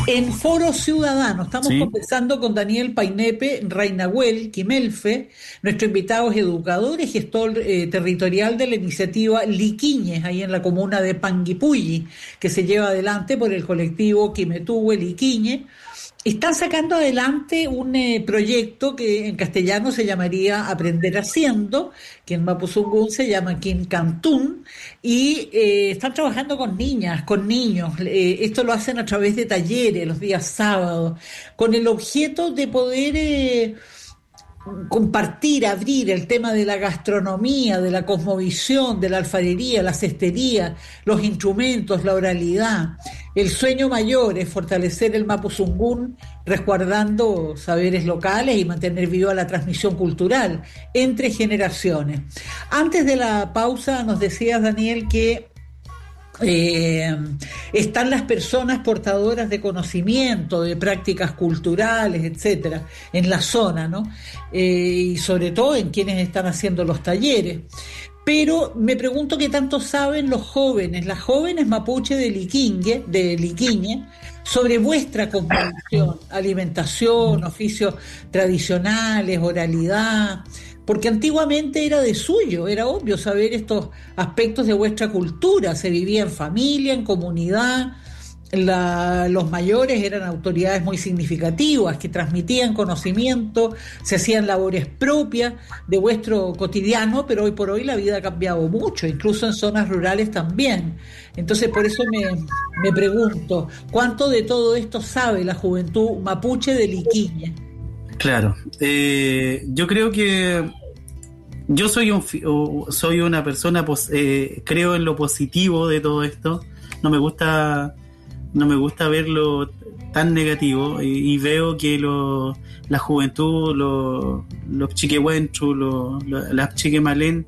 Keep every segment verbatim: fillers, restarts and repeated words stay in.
En Foro Ciudadano estamos ¿Sí? conversando con Daniel Painepe Reinahuel Quimelfe. Nuestro invitado es educador y gestor eh, territorial de la iniciativa Liquiñes, ahí en la comuna de Panguipulli, que se lleva adelante por el colectivo Quimetúe Liquiñe. Están sacando adelante un eh, proyecto que en castellano se llamaría Aprender Haciendo, que en Mapuzungún se llama Quincantún, y eh, están trabajando con niñas, con niños. Eh, esto lo hacen a través de talleres los días sábados, con el objeto de poder eh, compartir, abrir el tema de la gastronomía, de la cosmovisión, de la alfarería, la cestería, los instrumentos, la oralidad. El sueño mayor es fortalecer el Mapuzungún, resguardando saberes locales y mantener viva la transmisión cultural entre generaciones. Antes de la pausa nos decías, Daniel, que eh, están las personas portadoras de conocimiento, de prácticas culturales, etcétera, en la zona, ¿no? Eh, y sobre todo en quienes están haciendo los talleres. Pero me pregunto qué tanto saben los jóvenes, las jóvenes mapuche de Liquiñe, de Liquiñe, sobre vuestra cosmovisión, alimentación, oficios tradicionales, oralidad, porque antiguamente era de suyo, era obvio saber estos aspectos de vuestra cultura, se vivía en familia, en comunidad, la, los mayores eran autoridades muy significativas que transmitían conocimiento, se hacían labores propias de vuestro cotidiano, pero hoy por hoy la vida ha cambiado mucho, incluso en zonas rurales también. Entonces por eso me, me pregunto, ¿cuánto de todo esto sabe la juventud mapuche de Liquiñe? Claro. Eh, yo creo que yo soy un fi- o- soy una persona, pos- eh, creo en lo positivo de todo esto. No me gusta no me gusta verlo tan negativo y, y veo que lo, la juventud, lo, los chiquehuenchos, lo, lo- las chiquemalén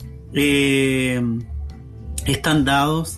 eh, están dados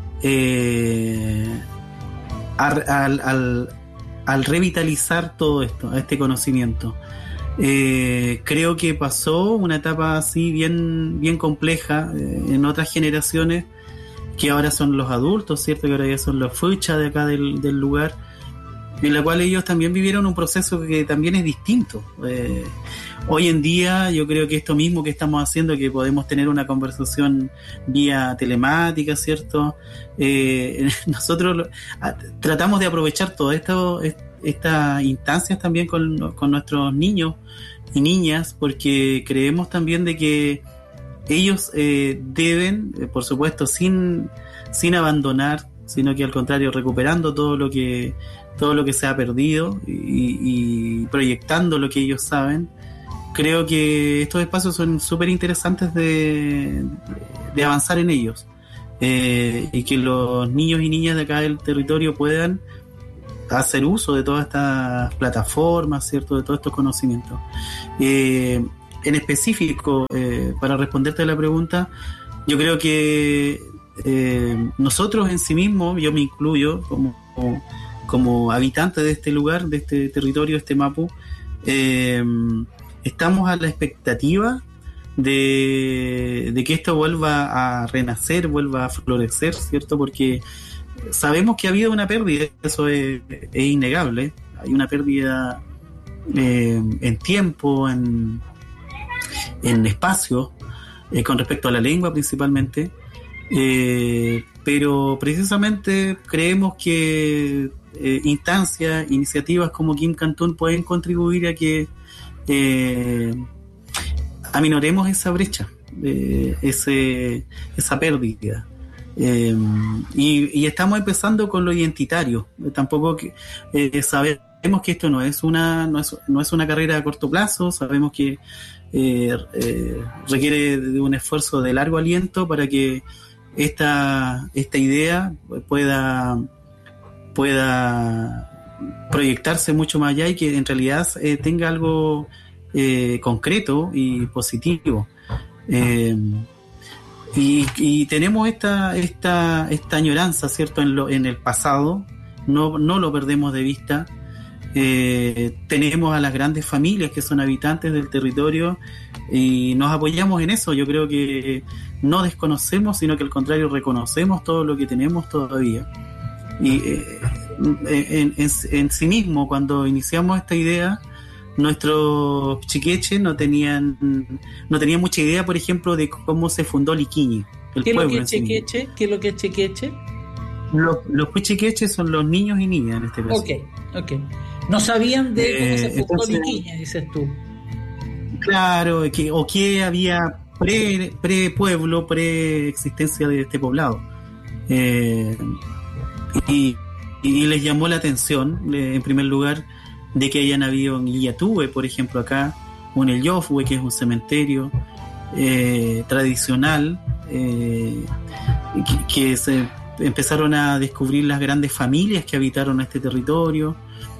eh, al, al, al, al revitalizar todo esto, este conocimiento. Eh, creo que pasó una etapa así bien, bien compleja eh, en otras generaciones que ahora son los adultos, ¿cierto? Que ahora ya son los fuchas de acá del, del lugar, en la cual ellos también vivieron un proceso que también es distinto. Eh, hoy en día yo creo que esto mismo que estamos haciendo, que podemos tener una conversación vía telemática, ¿cierto? Eh, nosotros lo, a, tratamos de aprovechar todo esto, est, estas instancias también con, con nuestros niños y niñas, porque creemos también de que ellos eh, deben, eh, por supuesto, sin, sin abandonar, sino que al contrario, recuperando todo lo que, todo lo que se ha perdido y, y proyectando lo que ellos saben. Creo que estos espacios son súper interesantes de, de avanzar en ellos, eh, y que los niños y niñas de acá del territorio puedan hacer uso de todas estas plataformas, ¿cierto? De todos estos conocimientos. Eh, En específico, eh, para responderte a la pregunta, yo creo que eh, nosotros en sí mismos, yo me incluyo como, como, como habitante de este lugar, de este territorio, este Mapu, eh, estamos a la expectativa de, de que esto vuelva a renacer, vuelva a florecer, ¿cierto? Porque sabemos que ha habido una pérdida, eso es, es innegable, hay una pérdida eh, en tiempo, en en espacio, eh, con respecto a la lengua principalmente, eh, pero precisamente creemos que eh, instancias, iniciativas como Quincantún pueden contribuir a que eh, aminoremos esa brecha, eh, ese, esa pérdida. Eh, y, y estamos empezando con lo identitario. Tampoco que, eh, sabemos que esto no es una no es, no es una carrera a corto plazo, sabemos que Eh, eh, requiere de un esfuerzo de largo aliento para que esta, esta idea pueda, pueda proyectarse mucho más allá y que en realidad eh, tenga algo eh, concreto y positivo. Eh, y, y tenemos esta, esta, esta añoranza, ¿cierto?, en, lo, en el pasado, no, no lo perdemos de vista. Eh, tenemos a las grandes familias que son habitantes del territorio y nos apoyamos en eso. Yo creo que no desconocemos, sino que al contrario reconocemos todo lo que tenemos todavía. Y eh, en, en, en sí mismo, cuando iniciamos esta idea, nuestros chiqueches no tenían no tenían mucha idea, por ejemplo, de cómo se fundó Liquiñe, el ¿Qué pueblo. Es chequeche? ¿Qué es lo que es chequeche? Los, los pichiqueches son los niños y niñas en este caso. Ok, ok. No sabían de cómo Eh, se fundó entonces, Liquiñe, dices tú. Claro, que, o que había pre, pre pueblo, pre existencia de este poblado. Eh, y, y les llamó la atención, eh, en primer lugar, de que hayan habido en Illatuwe, por ejemplo, acá, o en el Yofwe, que es un cementerio eh, tradicional, eh, que, que se empezaron a descubrir las grandes familias que habitaron este territorio.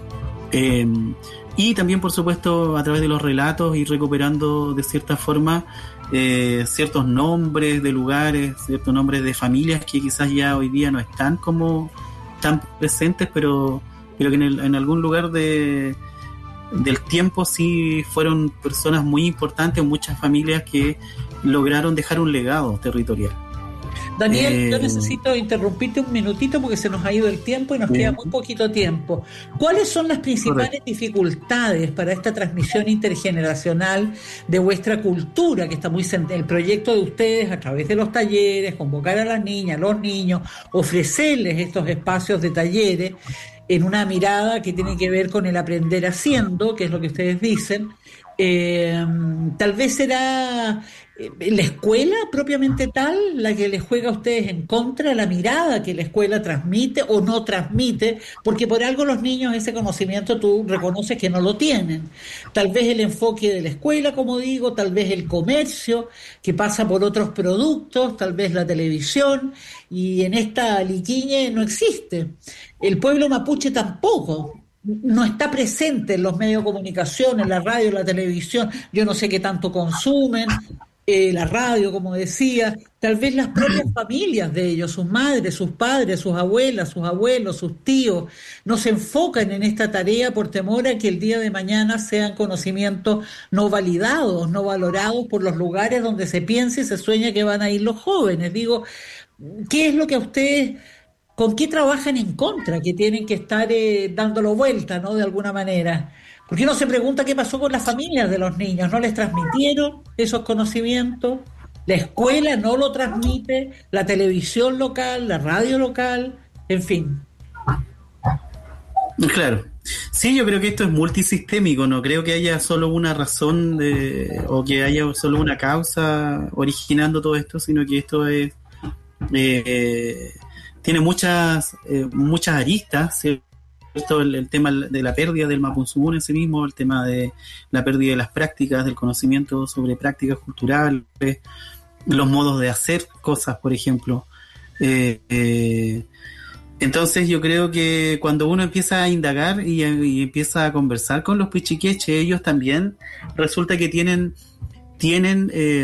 Eh, y también, por supuesto, a través de los relatos, ir recuperando de cierta forma eh, ciertos nombres de lugares, ciertos nombres de familias que quizás ya hoy día no están como tan presentes, pero, pero que en, el, en algún lugar de, del tiempo sí fueron personas muy importantes, muchas familias que lograron dejar un legado territorial. Daniel, eh, yo necesito interrumpirte un minutito porque se nos ha ido el tiempo y nos bien. queda muy poquito tiempo. ¿Cuáles son las principales Correcto. dificultades para esta transmisión intergeneracional de vuestra cultura, que está muy en el proyecto de ustedes a través de los talleres, convocar a las niñas, a los niños, ofrecerles estos espacios de talleres en una mirada que tiene que ver con el aprender haciendo, que es lo que ustedes dicen? Eh, tal vez será la escuela propiamente tal la que les juega a ustedes en contra, la mirada que la escuela transmite o no transmite, porque por algo los niños ese conocimiento tú reconoces que no lo tienen. Tal vez el enfoque de la escuela, como digo, tal vez el comercio que pasa por otros productos, tal vez la televisión, y en esta Liquiñe no existe. El pueblo mapuche tampoco. No está presente en los medios de comunicación, en la radio, en la televisión. Yo no sé qué tanto consumen, eh, la radio, como decía. Tal vez las propias familias de ellos, sus madres, sus padres, sus abuelas, sus abuelos, sus tíos, no se enfocan en esta tarea por temor a que el día de mañana sean conocimientos no validados, no valorados por los lugares donde se piensa y se sueña que van a ir los jóvenes. Digo, ¿qué es lo que a ustedes... ¿Con qué trabajan en contra? Que tienen que estar eh, dándolo vuelta, ¿no? De alguna manera. Porque uno se pregunta qué pasó con las familias de los niños. ¿No les transmitieron esos conocimientos? La escuela no lo transmite, la televisión local, la radio local, en fin. Claro. Sí, yo creo que esto es multisistémico, no creo que haya solo una razón de, o que haya solo una causa originando todo esto, sino que esto es... Eh, tiene muchas eh, muchas aristas, ¿cierto? El, el tema de la pérdida del Mapuzungún en sí mismo, el tema de la pérdida de las prácticas, del conocimiento sobre prácticas culturales, los modos de hacer cosas, por ejemplo. Eh, eh, entonces yo creo que cuando uno empieza a indagar y, y empieza a conversar con los pichiqueches, ellos también resulta que tienen, tienen eh,